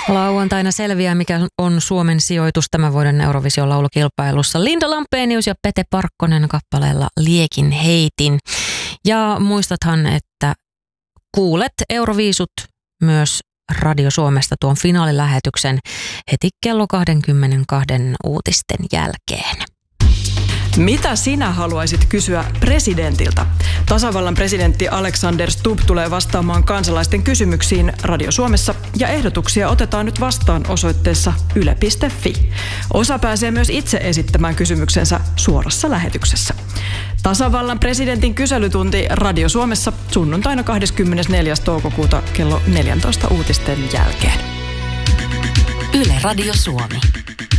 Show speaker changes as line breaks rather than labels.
Lauantaina selviää, mikä on Suomen sijoitus tämän vuoden Eurovision laulukilpailussa. Linda Lampenius ja Pete Parkkonen kappaleella Liekin heitin. Ja muistathan, että kuulet Euroviisut myös Radio Suomesta tuon finaalilähetyksen heti kello 22 uutisten jälkeen.
Mitä sinä haluaisit kysyä presidentiltä? Tasavallan presidentti Alexander Stubb tulee vastaamaan kansalaisten kysymyksiin Radio Suomessa ja ehdotuksia otetaan nyt vastaan osoitteessa yle.fi. Osa pääsee myös itse esittämään kysymyksensä suorassa lähetyksessä. Tasavallan presidentin kyselytunti Radio Suomessa sunnuntaina 24. toukokuuta kello 14 uutisten jälkeen.
Yle Radio Suomi.